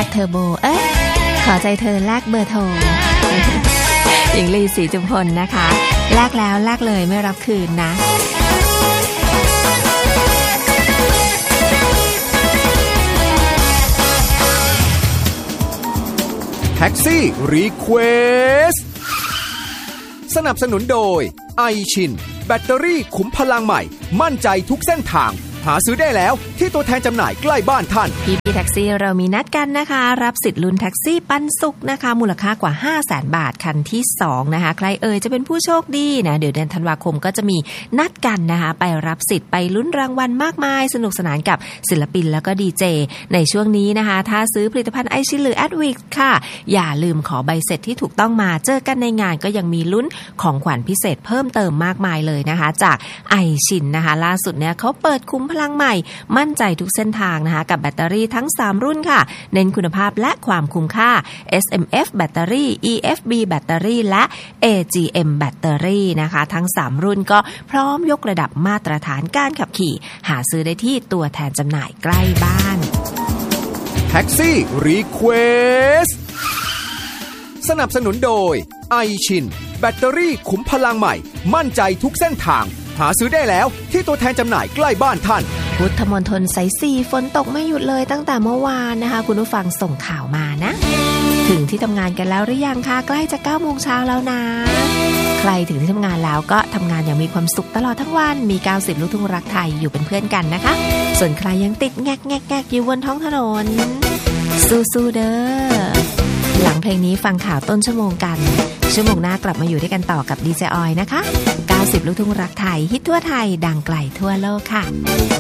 กเทอร์โบขอใจเธอแลกเบอร์โทรหญิงลีศรีจุมพลนะคะแลกแล้วแลกเลยไม่รับคืนนะแท็กซี่รีเควสสนับสนุนโดยไอชินแบตเตอรี่ขุมพลังใหม่มั่นใจทุกเส้นทางหาซื้อได้แล้วที่ตัวแทนจำหน่ายใกล้บ้านท่านพี่แท็กซี่เรามีนัดกันนะคะรับสิทธิ์ลุ้นแท็กซี่ปันสุขนะคะมูลค่ากว่า 500,000 บาทคันที่2นะคะใครจะเป็นผู้โชคดีนะเดี๋ยวเดือนธันวาคมก็จะมีนัดกันนะคะไปรับสิทธิ์ไปลุ้นรางวัลมากมายสนุกสนานกับศิลปินแล้วก็ดีเจในช่วงนี้นะคะถ้าซื้อผลิตภัณฑ์ไอชินหรือแอดวิกค่ะอย่าลืมขอใบเสร็จที่ถูกต้องมาเจอกันในงานก็ยังมีลุ้นของขวัญพิเศษเพิ่มเติมมากมายเลยนะคะจากไอชินนะคะล่าสุดเนี่ยเขาเปิดคุ้มพลังใหม่มั่นใจทุกเส้นทางนะคะกับแบตเตอรี่ทั้ง3รุ่นค่ะเน้นคุณภาพและความคุ้มค่า SMF แบตเตอรี่ EFB แบตเตอรี่และ AGM แบตเตอรี่นะคะทั้ง3รุ่นก็พร้อมยกระดับมาตรฐานการขับขี่หาซื้อได้ที่ตัวแทนจำหน่ายใกล้บ้านแท็กซี่รีเควสสนับสนุนโดยไอชินแบตเตอรี่ขุมพลังใหม่มั่นใจทุกเส้นทางหาซื้อได้แล้วที่ตัวแทนจำหน่ายใกล้บ้านท่านพุทธมณฑลสาย4ฝนตกไม่หยุดเลยตั้งแต่เมื่อวานนะคะคุณผู้ฟังส่งข่าวมานะถึงที่ทำงานกันแล้วหรือยังคะใกล้จะ 9 โมงเช้าแล้วนะใครถึงที่ทำงานแล้วก็ทำงานอย่างมีความสุขตลอดทั้งวันมี90ลูกทุ่งรักไทยอยู่เป็นเพื่อนกันนะคะส่วนใครยังติดแงกอยู่บนท้องถนนสู้ๆเด้อหลังเพลงนี้ฟังข่าวต้นชั่วโมงกันชั่วโมงหน้ากลับมาอยู่ด้วยกันต่อกับดีเจออยนะคะ90ลูกทุ่งรักไทยฮิตทั่วไทยดังไกลทั่วโลกค่ะ